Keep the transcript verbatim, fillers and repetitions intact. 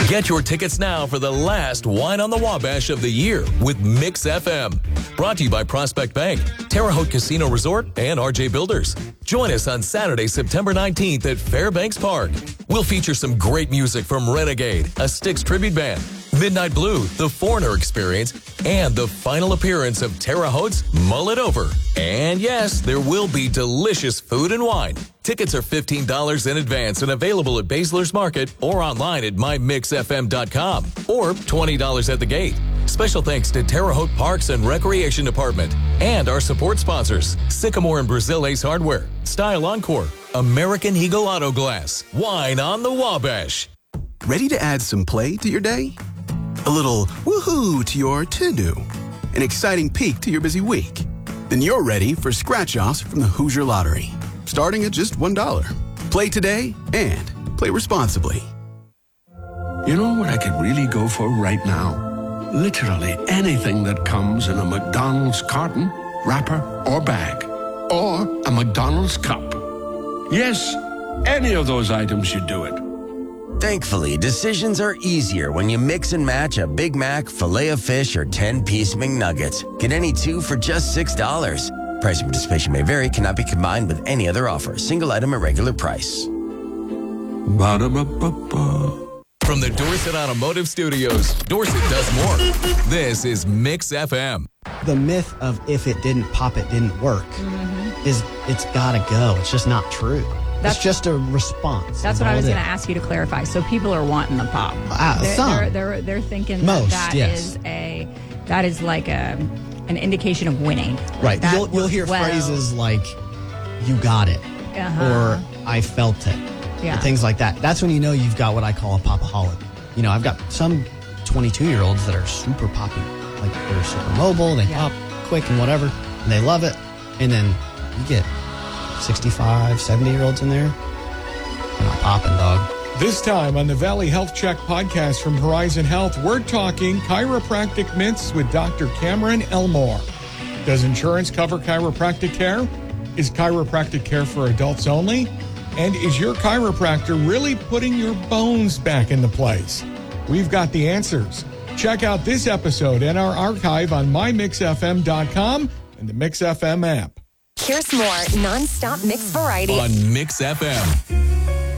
Get your tickets now for the last Wine on the Wabash of the year with Mix F M. Brought to you by Prospect Bank, Terre Haute Casino Resort, and R J Builders. Join us on Saturday, September nineteenth at Fairbanks Park. We'll feature some great music from Renegade, a Styx tribute band, Midnight Blue, The Foreigner Experience, and the final appearance of Terre Haute's Mull It Over. And yes, there will be delicious food and wine. Tickets are fifteen dollars in advance and available at Basler's Market or online at my mix f m dot com or twenty dollars at the gate. Special thanks to Terre Haute Parks and Recreation Department and our support sponsors, Sycamore and Brazil Ace Hardware, Style Encore, American Eagle Auto Glass, Wine on the Wabash. Ready to add some play to your day? A little woohoo to your to-do? An exciting peek to your busy week? Then you're ready for scratch-offs from the Hoosier Lottery, starting at just one dollar. Play today and play responsibly. You know what I could really go for right now? Literally anything that comes in a McDonald's carton, wrapper, or bag. Or a McDonald's cup. Yes, any of those items should do it. Thankfully, decisions are easier when you mix and match a Big Mac, Filet-O-Fish, or ten-piece McNuggets. Get any two for just six dollars. Price and participation may vary, cannot be combined with any other offer. Single item at regular price. Ba-da-ba-ba-ba. From the Dorset Automotive Studios, Dorset does more. This is Mix F M. The myth of if it didn't pop, it didn't work mm-hmm. is it's gotta go. It's just not true. That's, it's just a response. That's what I was going to ask you to clarify. So people are wanting the pop. Uh, they're, some. They're, they're, they're thinking Most, that, that yes. is a that is like a an indication of winning. Right. That You'll, you'll hear well. phrases like, you got it, uh-huh. or I felt it, yeah. or things like that. That's when you know you've got what I call a popaholic. You know, I've got some twenty-two-year-olds that are super poppy. Like, they're super mobile, they yeah. pop quick and whatever, and they love it. And then you get sixty-five, seventy-year-olds in there. They're not popping, dog. This time on the Valley Health Check podcast from Horizon Health, we're talking chiropractic myths with Doctor Cameron Elmore. Does insurance cover chiropractic care? Is chiropractic care for adults only? And is your chiropractor really putting your bones back into place? We've got the answers. Check out this episode and our archive on my mix f m dot com and the Mix F M app. Here's more non-stop mix variety on Mix F M.